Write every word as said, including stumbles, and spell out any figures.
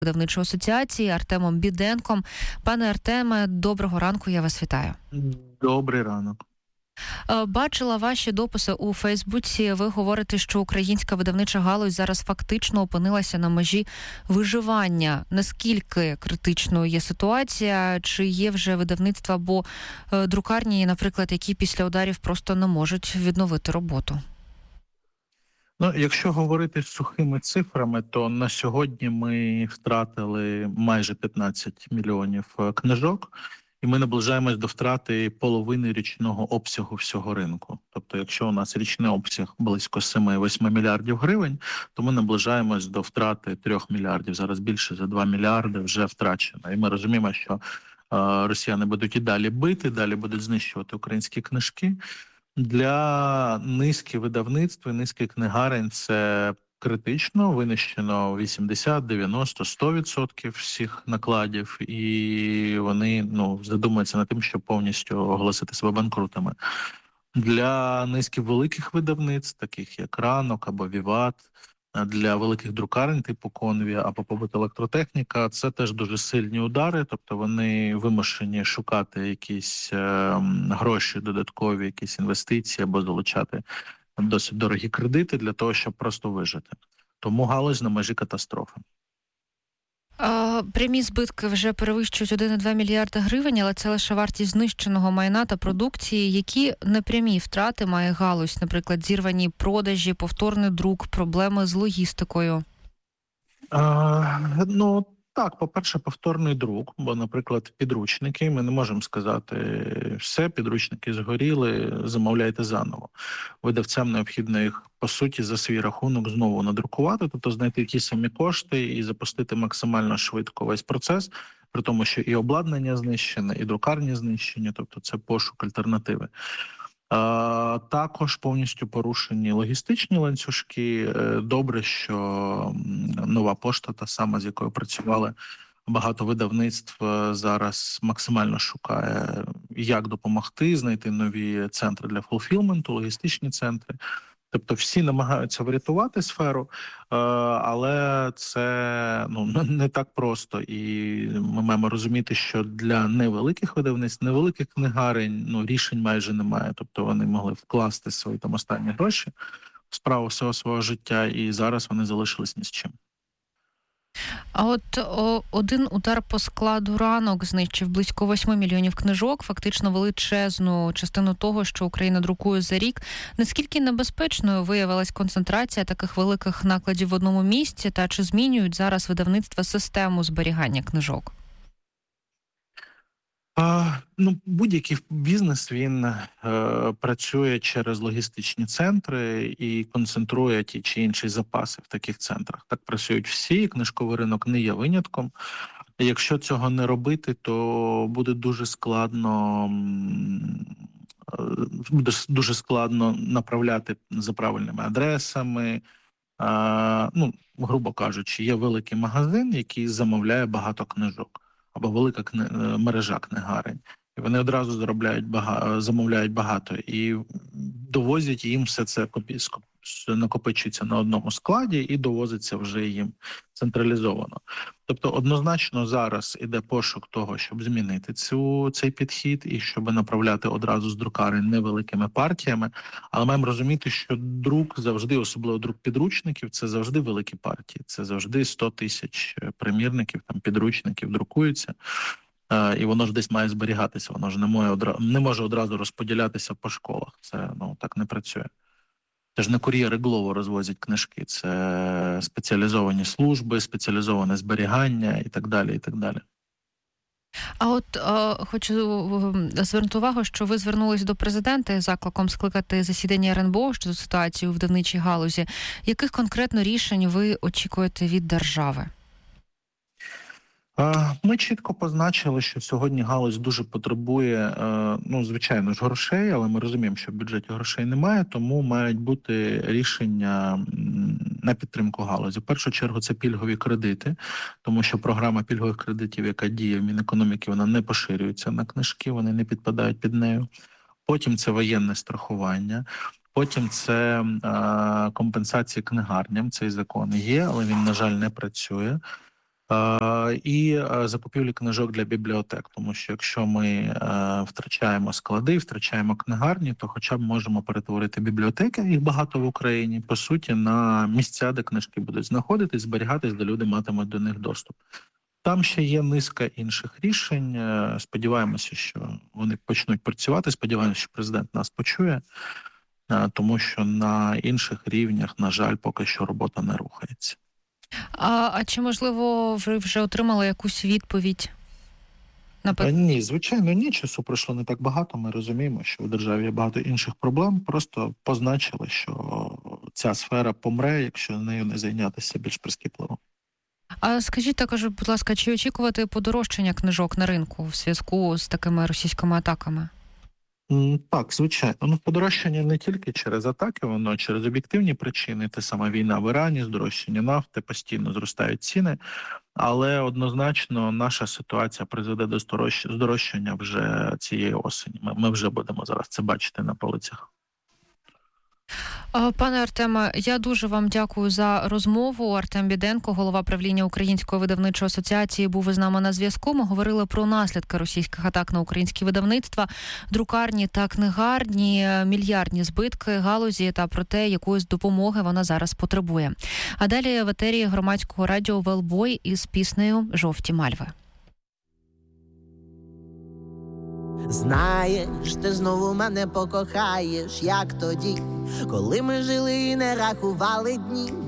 видавничої асоціації Артемом Біденком. Пане Артеме, доброго ранку, я вас вітаю. Добрий ранок. Бачила ваші дописи у Фейсбуці. Ви говорите, що українська видавнича галузь зараз фактично опинилася на межі виживання. Наскільки критичною є ситуація? Чи є вже видавництва або друкарні, наприклад, які після ударів просто не можуть відновити роботу? Ну, якщо говорити сухими цифрами, то на сьогодні ми втратили майже п'ятнадцять мільйонів книжок, і ми наближаємось до втрати половини річного обсягу всього ринку. Тобто, якщо у нас річний обсяг близько сім-вісім мільярдів гривень, то ми наближаємось до втрати трьох мільярдів. Зараз більше за два мільярди вже втрачено. І ми розуміємо, що е, росіяни будуть і далі бити, далі будуть знищувати українські книжки. Для низки видавництв і низки книгарень це критично, винищено вісімдесят, дев'яносто, сто відсотків всіх накладів, і вони ну, задумаються над тим, щоб повністю оголосити себе банкрутами. Для низки великих видавництв, таких як Ранок або Віват, для великих друкарень типу Конві або побут електротехніка, це теж дуже сильні удари, тобто вони вимушені шукати якісь е, гроші додаткові, якісь інвестиції або залучати досить дорогі кредити для того, щоб просто вижити. Тому галузь на межі катастрофи. Прямі збитки вже перевищують один цілих два мільярда гривень, але це лише вартість знищеного майна та продукції. Які непрямі втрати має галузь, наприклад, зірвані продажі, повторний друк, проблеми з логістикою? А, ну, так, по-перше, повторний друк, бо, наприклад, підручники, ми не можемо сказати все, підручники згоріли, замовляйте заново. Видавцям необхідно їх, по суті, за свій рахунок знову надрукувати, тобто знайти ті самі кошти і запустити максимально швидко весь процес, при тому, що і обладнання знищене, і друкарні знищені, тобто це пошук альтернативи. А, також повністю порушені логістичні ланцюжки. Добре, що Нова пошта, та сама, з якою працювали багато видавництв, зараз максимально шукає, як допомогти, знайти нові центри для фулфілменту, логістичні центри. Тобто всі намагаються врятувати сферу, але це ну, не так просто. І ми маємо розуміти, що для невеликих видавництв, невеликих книгарень ну, рішень майже немає. Тобто вони могли вкласти свої там останні гроші в справу всього свого життя, і зараз вони залишились ні з чим. А от о, один удар по складу Ранок знищив близько восьми мільйонів книжок, фактично величезну частину того, що Україна друкує за рік. Наскільки небезпечною виявилась концентрація таких великих накладів в одному місці, та чи змінюють зараз видавництва систему зберігання книжок? А, ну, будь-який бізнес, він е, працює через логістичні центри і концентрує ті чи інші запаси в таких центрах. Так працюють всі, книжковий ринок не є винятком. Якщо цього не робити, то буде дуже складно, е, буде дуже складно направляти за правильними адресами. Е, ну, грубо кажучи, є великий магазин, який замовляє багато книжок. Або велика кни... мережа книгарень. І вони одразу заробляють багато, замовляють багато і довозять їм все це накопичується на одному складі і довозиться вже їм централізовано. Тобто однозначно зараз іде пошук того, щоб змінити цю, цей підхід і щоб направляти одразу з друкарень невеликими партіями. Але маємо розуміти, що друк завжди, особливо друк підручників, це завжди великі партії. Це завжди сто тисяч примірників, там підручників друкуються. І воно ж десь має зберігатися, воно ж не може одразу, не може одразу розподілятися по школах. Це ну так не працює. Це ж не кур'єри Глово розвозять книжки, це спеціалізовані служби, спеціалізоване зберігання і так далі, і так далі. А от е, хочу звернути увагу, що ви звернулись до президента з закликом скликати засідання ер ен бе о щодо ситуації у видавничій галузі. Яких конкретно рішень ви очікуєте від держави? Ми чітко позначили, що сьогодні галузь дуже потребує, ну, звичайно ж, грошей, але ми розуміємо, що в бюджеті грошей немає, тому мають бути рішення на підтримку галузі. В першу чергу це пільгові кредити, тому що програма пільгових кредитів, яка діє в Мінекономіки, вона не поширюється на книжки, вони не підпадають під нею. Потім це воєнне страхування. Потім це е, компенсація книгарням, цей закон є, але він, на жаль, не працює. І закупівлі книжок для бібліотек, тому що якщо ми втрачаємо склади, втрачаємо книгарні, то хоча б можемо перетворити бібліотеки, їх багато в Україні, по суті, на місця, де книжки будуть знаходитись, зберігатись, де люди матимуть до них доступ. Там ще є низка інших рішень. Сподіваємося, що вони почнуть працювати. Сподіваємося, що президент нас почує, тому що на інших рівнях, на жаль, поки що робота не рухається. А, а чи, можливо, ви вже отримали якусь відповідь? Напи... Ні, звичайно, ні. Часу пройшло не так багато. Ми розуміємо, що в державі є багато інших проблем. Просто позначили, що ця сфера помре, якщо нею не зайнятися більш прискіпливо. А скажіть також, будь ласка, чи очікувати подорожчання книжок на ринку в зв'язку з такими російськими атаками? Так, звичайно. Ну, подорожчання не тільки через атаки, воно через об'єктивні причини. Те сама війна в Ірані, здорожчання нафти, постійно зростають ціни. Але однозначно наша ситуація призведе до здорожчання вже цієї осені. Ми, ми вже будемо зараз це бачити на полицях. Пане Артеме, я дуже вам дякую за розмову. Артем Біденко, голова правління Української видавничої асоціації, був із нами на зв'язку. Ми говорили про наслідки російських атак на українські видавництва, друкарні та книгарні, мільярдні збитки галузі та про те, якоїсь допомоги вона зараз потребує. А далі в етері громадського радіо «Велбой» із піснею «Жовті мальви». Знаєш, ти знову мене покохаєш, як тоді, коли ми жили і не рахували дні.